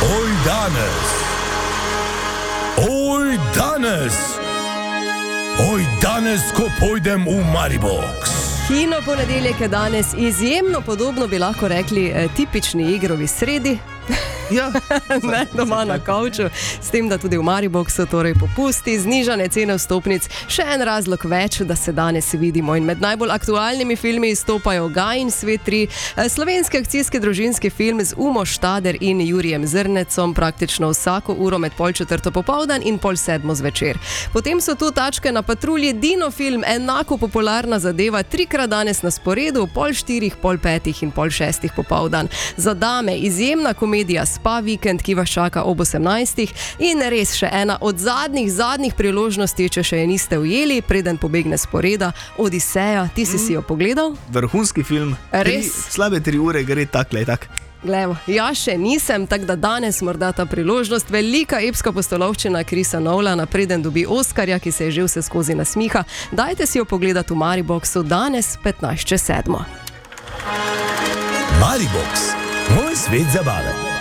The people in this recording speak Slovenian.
Oj danes, oj danes, oj danes, ko pojdem v Maribox. Kino ponedeljek je danes izjemno podobno, bi lahko rekli, tipični igrovi sredi. Ja, ne, doma na kavču, s tem, da tudi v Mariboxu torej popusti, znižane cene vstopnic, še en razlog več, da se danes vidimo. In med najbolj aktualnimi filmi izstopajo Gaj in Svet 3, slovenski akcijski družinski film z Umo Štader in Jurijem Zrnecom, praktično vsako uro med 3:30 popoldan in 6:30 zvečer. Potem so tu Tačke na patrulji, Dino film, enako popularna zadeva, 3krat danes na sporedu, 3:30, 5:30 in 5:30 popoldan. Za dame izjemna komedija Spa vikend, ki vas čaka ob 18. In res še ena od zadnjih priložnosti, če še je niste ujeli, preden pobegne sporeda, Odiseja. Ti si jo pogledal? Vrhunski film. Res? Slabe 3 ure gre takle, tak. Glevo, ja še nisem, tako da danes morda ta priložnost. Velika epska postolovščina Chrisa Nolana, preden dobi Oskarja, ki se je že vse skozi nasmiha. Dajte si jo pogledati v Mariboxu danes 15:07. Maribox, moj svet zabave.